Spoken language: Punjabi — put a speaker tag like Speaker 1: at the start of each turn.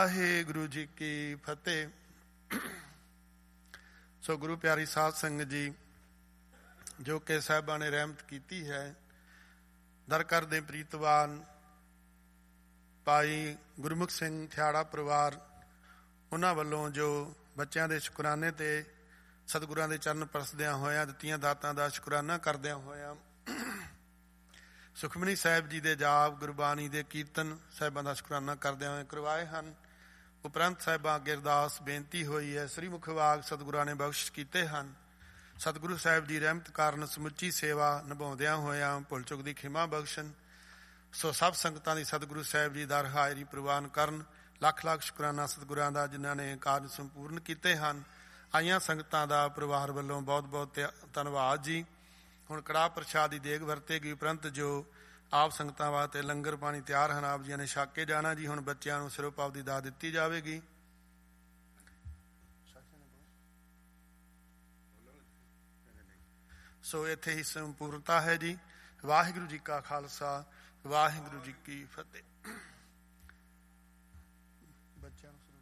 Speaker 1: ਵਾਹਿਗੁਰੂ ਜੀ ਕੀ ਫਤਿਹ। ਸੋ ਗੁਰੂ ਪਿਆਰੀ ਸਾਧ ਸੰਗਤ ਜੀ, ਜੋ ਕਿ ਸਾਹਿਬਾਂ ਨੇ ਰਹਿਮਤ ਕੀਤੀ ਹੈ, ਦਰ ਕਰਦੇ ਪ੍ਰੀਤਵਾਨ ਭਾਈ ਗੁਰਮੁਖ ਸਿੰਘ ਥਿਆੜਾ ਪਰਿਵਾਰ, ਉਹਨਾਂ ਵੱਲੋਂ ਜੋ ਬੱਚਿਆਂ ਦੇ ਸ਼ੁਕਰਾਨੇ ਤੇ ਸਤਿਗੁਰਾਂ ਦੇ ਚਰਨ ਪਰਸਦਿਆਂ ਹੋਇਆਂ ਦਿੱਤੀਆਂ ਦਾਤਾਂ ਦਾ ਸ਼ੁਕਰਾਨਾ ਕਰਦਿਆਂ ਹੋਇਆਂ ਸੁਖਮਨੀ ਸਾਹਿਬ ਜੀ ਦੇ ਜਾਪ, ਗੁਰਬਾਣੀ ਦੇ ਕੀਰਤਨ ਸਾਹਿਬਾਂ ਦਾ ਸ਼ੁਕਰਾਨਾ ਕਰਦਿਆਂ ਹੋਏ ਕਰਵਾਏ ਹਨ। ਉਪਰੰਤ ਸਾਹਿਬਾਂ ਅੱਗੇ ਅਰਦਾਸ ਬੇਨਤੀ ਹੋਈ ਹੈ। ਸ੍ਰੀ ਮੁਖਵਾਕ ਸਤਿਗੁਰਾਂ ਨੇ ਬਖਸ਼ਿਸ਼ ਕੀਤੇ ਹਨ। ਸਤਿਗੁਰੂ ਸਾਹਿਬ ਦੀ ਰਹਿਮਤ ਕਾਰਨ ਸਮੁੱਚੀ ਸੇਵਾ ਨਿਭਾਉਂਦਿਆਂ ਹੋਇਆਂ ਭੁੱਲ ਚੁੱਕ ਦੀ ਖਿਮਾ ਬਖਸ਼ਣ। ਸੋ ਸਭ ਸੰਗਤਾਂ ਦੀ ਸਤਿਗੁਰੂ ਸਾਹਿਬ ਜੀ ਦਰ ਹਾਜ਼ਰੀ ਪ੍ਰਵਾਨ ਕਰਨ। ਲੱਖ ਲੱਖ ਸ਼ੁਕਰਾਨਾ ਸਤਿਗੁਰਾਂ ਦਾ, ਜਿਨ੍ਹਾਂ ਨੇ ਕਾਰਜ ਸੰਪੂਰਨ ਕੀਤੇ ਹਨ। ਆਈਆਂ ਸੰਗਤਾਂ ਦਾ ਪਰਿਵਾਰ ਵੱਲੋਂ ਬਹੁਤ ਬਹੁਤ ਧੰਨਵਾਦ ਜੀ। ਹੁਣ ਕੜਾਹ ਪ੍ਰਸ਼ਾਦ ਦੀ ਦੇਗ ਵਰਤੇਗੀ, ਉਪਰੰਤ ਜੋ ਆਪ ਸੰਗਤਾਂ ਵਾਸਤੇ ਲੰਗਰ ਪਾਣੀ ਤਿਆਰ ਹਨ, ਆਪ ਜੀਆਂ ਨੇ ਛਕ ਕੇ ਜਾਣਾ ਜੀ। ਹੁਣ ਬੱਚਿਆਂ ਨੂੰ ਸਿਰੋਪਾਵ ਦੀ ਦਾਤ ਦਿੱਤੀ ਜਾਵੇਗੀ। ਸੋ ਇੱਥੇ ਹੀ ਸੰਪੂਰਨਤਾ ਹੈ ਜੀ। ਵਾਹਿਗੁਰੂ ਜੀ ਕਾ ਖਾਲਸਾ, ਵਾਹਿਗੁਰੂ ਜੀ ਕੀ ਫਤਿਹ। ਬੱਚਿਆਂ ਨੂੰ